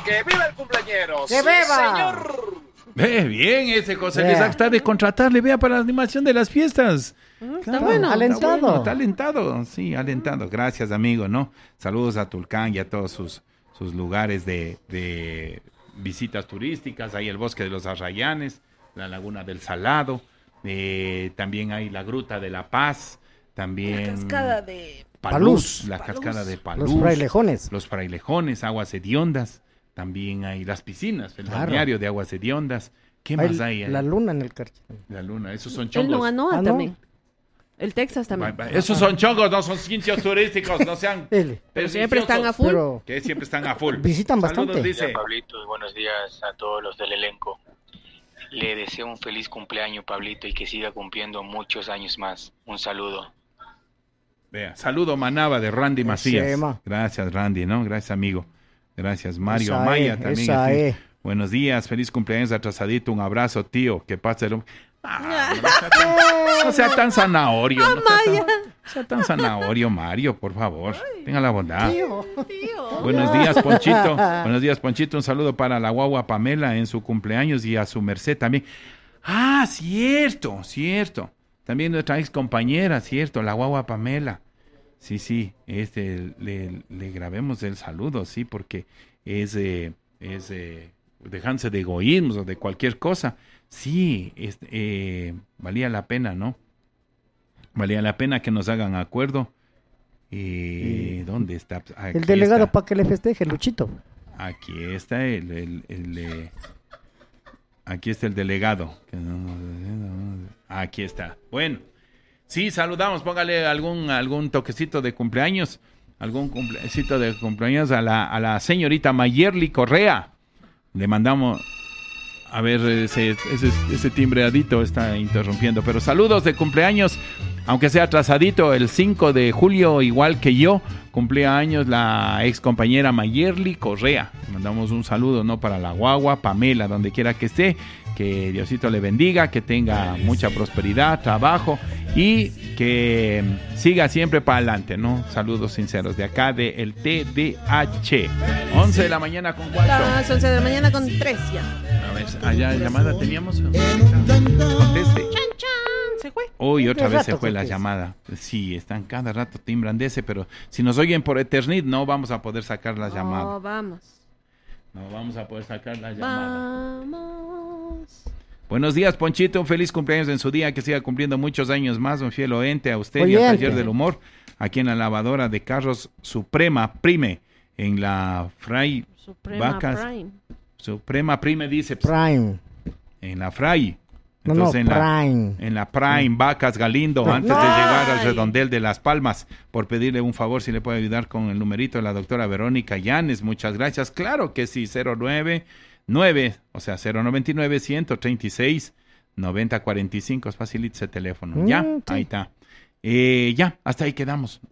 ¡Que viva el cumpleañero! ¡Que viva! Señor. Bien, ese José Luis está de contratarle, vea, para la animación de las fiestas. Está bueno, alentado. Está, bueno, está alentado, sí, alentado. Gracias, amigo, ¿no? Saludos a Tulcán y a todos sus lugares de visitas turísticas. Hay el Bosque de los Arrayanes, la Laguna del Salado, también hay la Gruta de la Paz, también... La cascada de... Paluz, la cascada de Paluz. Los frailejones. Los frailejones, aguas hediondas. También hay las piscinas, el balneario de aguas hediondas. ¿Qué más hay? La luna en el Carchi. La luna, esos son chongos. El Nuanoa ¿no? también. El Texas también. Esos son chongos, no son sitios turísticos, no sean... Pero siempre están a full. Pero que siempre están a full. visitan Saludos, bastante. dice. Hola, Pablito, y buenos días a todos los del elenco. Le deseo un feliz cumpleaños, Pablito, y que siga cumpliendo muchos años más. Un saludo. Vea, saludo Manaba de Randy Macías. Chema. Gracias, Randy, ¿no? Gracias, amigo. Gracias, Mario Esa Amaya es, también. esa aquí. es. Buenos días, feliz cumpleaños atrasadito, un abrazo, tío. Que pase el... no sea tan zanahorio. No sea tan zanahorio, Mario, por favor. Tenga la bondad. Tío. Buenos días, Ponchito. Buenos días, Ponchito. Un saludo para la guagua Pamela en su cumpleaños y a su merced también. Ah, cierto. También nuestra ex compañera, cierto, la guagua Pamela. Sí, le grabemos el saludo, sí, porque es dejándose de egoísmos o de cualquier cosa. Sí, valía la pena, ¿no? Valía la pena que nos hagan acuerdo. ¿Dónde está? Aquí El delegado está. para que le festeje, Luchito. Aquí está aquí está el delegado. Aquí está. Bueno, sí, saludamos. Póngale algún toquecito de cumpleaños. Algún cumplecito de cumpleaños a la señorita Mayerly Correa. Le mandamos... A ver, ese timbreadito está interrumpiendo. Pero saludos de cumpleaños, aunque sea atrasadito, el 5 de julio, igual que yo, cumplía años la ex compañera Mayerly Correa. Mandamos un saludo, ¿no? Para la guagua, Pamela, donde quiera que esté. Que Diosito le bendiga, que tenga mucha prosperidad, trabajo y que siga siempre para adelante, ¿no? Saludos sinceros de acá, de el TDH. 11 de la mañana con cuánto. Las 11 de la mañana con 3 ya. A ver, allá llamada teníamos. Conteste. Chan, chan, se fue. Uy, otra Qué vez se rato fue la contesta. llamada. Sí, están cada rato timbran de ese, pero si nos oyen por Eternit no vamos a poder sacar la llamada. Oh, vamos. No vamos a poder sacar la llamada. Vamos. Buenos días, Ponchito. Un feliz cumpleaños en su día. Que siga cumpliendo muchos años más. Un fiel oente a usted y Oyente. al Taller del Humor. Aquí en la lavadora de carros Suprema Prime. En la Fray Suprema Vacas. Prime. Suprema Prime dice. Prime. En la Fray. No, Entonces Prime. en la Prime, Vacas Galindo, antes de llegar al redondel de Las Palmas, por pedirle un favor si le puede ayudar con el numerito de la doctora Verónica Llanes. Muchas gracias. Claro que sí, 099, o sea, 099-136-9045. Es facilito ese teléfono. Ya, sí. ahí está. Ya, hasta ahí quedamos.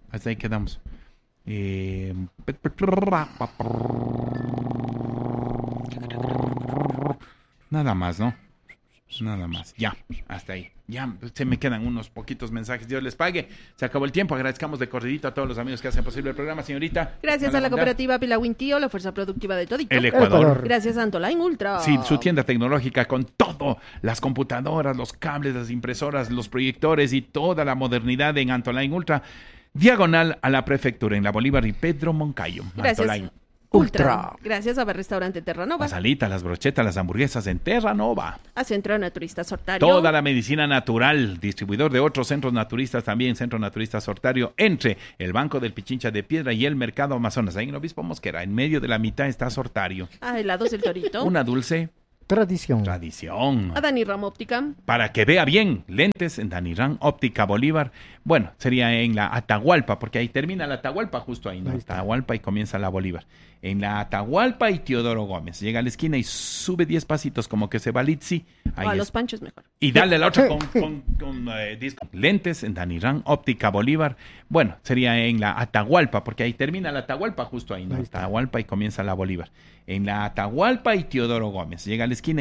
Nada más, ¿no? Nada más, ya, hasta ahí. Ya, se me quedan unos poquitos mensajes. Dios les pague. Se acabó el tiempo. Agradezcamos de corridito a todos los amigos que hacen posible el programa, señorita. Gracias a la cooperativa Pilawin Tío, la fuerza productiva de Todito. El Ecuador. Gracias a Antoline Ultra. Sí, su tienda tecnológica con todo, las computadoras, los cables, las impresoras, los proyectores y toda la modernidad en Antoline Ultra. Diagonal a la prefectura en la Bolívar y Pedro Moncayo. Gracias. Antoline Ultra. Gracias a Restaurante Terranova. Las alitas, las brochetas, las hamburguesas en Terranova. A Centro Naturista Sortario. Toda la medicina natural, distribuidor de otros centros naturistas también, Centro Naturista Sortario, entre el Banco del Pichincha de Piedra y el Mercado Amazonas. Ahí en Obispo Mosquera, en medio de la mitad está Sortario. A Helados del Torito. Una dulce Tradición. tradición. A Dani Ram Óptica. Para que vea bien, lentes en Danirán Óptica Bolívar. Bueno, sería en la Atahualpa, porque ahí termina la Atahualpa, justo ahí, ¿no? Ahí está. Atahualpa y comienza la Bolívar. En la Atahualpa y Teodoro Gómez. Llega a la esquina y sube 10 pasitos como que se va a Litsi. O Ahí a es. Los Panchos mejor. Y dale a la otra con disco. Lentes en Danirán Óptica Bolívar. Bueno, sería en la Atahualpa, porque ahí termina la Atahualpa, justo ahí, ¿no? Ahí está. Atahualpa y comienza la Bolívar. En la Atahualpa y Teodoro Gómez. Llega a la esquina